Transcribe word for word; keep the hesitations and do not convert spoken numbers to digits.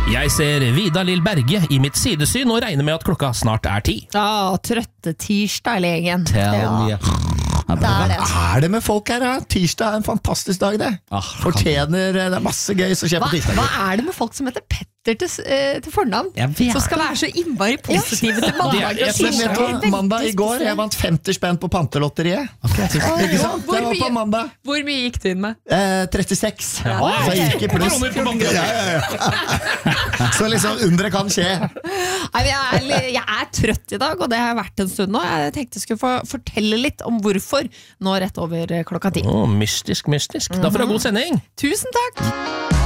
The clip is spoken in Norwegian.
Jeg ser Vida Lill Berge i mitt sidesyn og regner med at klokka snart er ti. Ja, trøtte tirsdag, legen. Tell me. Det er det. Hva er det med folk her? Da? Tirsdag er en fantastisk dag, det. Ah, Fortjener, det er masse gøy som skjer Hva, på tirsdag. hva er det med folk som heter Petter til, eh, til fornavn? Jeg vet Som skal være så innmari positive til mandag og Det er- jeg- Men vet du hva, tirsdag. mandag i går, jeg vant femti spenn på pantelotteriet. Ikke sant? Hvor Det var på mye? mandag. Hvor mye gikk du inn med? Eh, trettiseks. Så jeg gikk i pluss. Kroner på banken. Ja, ja, ja. Så liksom undre kan skje. Nei, men jeg, er, jeg er trøtt i dag, og det har jeg vært en stund nå. Jeg tenkte jeg skulle få fortelle litt om hvorfor nå rett over klokka ti. Å, mystisk, mystisk. Da får du ha god sending. Tusen takk!